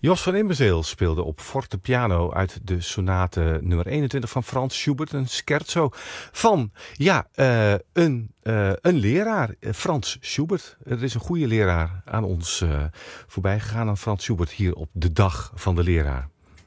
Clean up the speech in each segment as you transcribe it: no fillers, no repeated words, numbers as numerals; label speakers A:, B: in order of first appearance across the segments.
A: Jos van Imbezeel speelde op fortepiano uit de sonate nummer 21 van Franz Schubert. Een scherzo van een leraar, Franz Schubert. Er is een goede leraar aan ons voorbij gegaan, aan Franz Schubert, hier op de dag van de leraar.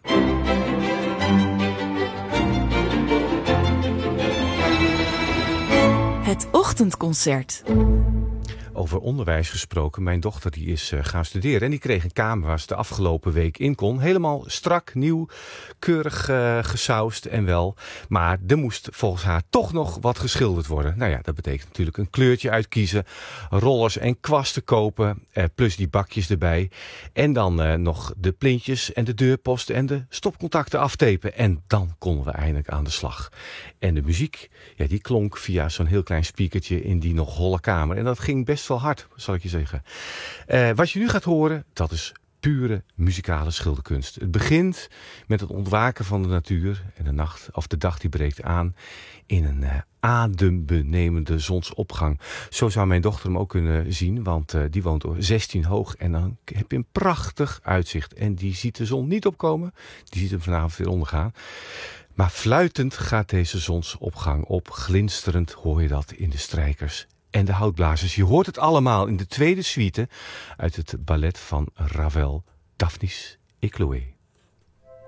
B: Het ochtendconcert.
A: Over onderwijs gesproken. Mijn dochter die is gaan studeren en die kreeg een kamer waar ze de afgelopen week in kon. Helemaal strak, nieuw, keurig gesausd en wel. Maar er moest volgens haar toch nog wat geschilderd worden. Nou ja, dat betekent natuurlijk een kleurtje uitkiezen, rollers en kwasten kopen, plus die bakjes erbij. En dan nog de plintjes en de deurposten en de stopcontacten aftapen. En dan konden we eindelijk aan de slag. En de muziek, ja, die klonk via zo'n heel klein speakertje in die nog holle kamer. En dat ging best wel hard, zal ik je zeggen. Wat je nu gaat horen, dat is pure muzikale schilderkunst. Het begint met het ontwaken van de natuur en de nacht, of de dag die breekt aan in een adembenemende zonsopgang. Zo zou mijn dochter hem ook kunnen zien, want die woont op 16 hoog en dan heb je een prachtig uitzicht. En die ziet de zon niet opkomen, die ziet hem vanavond weer ondergaan. Maar fluitend gaat deze zonsopgang op, glinsterend hoor je dat in de strijkers en de houtblazers. Je hoort het allemaal in de tweede suite uit het ballet van Ravel, Daphnis et Chloé.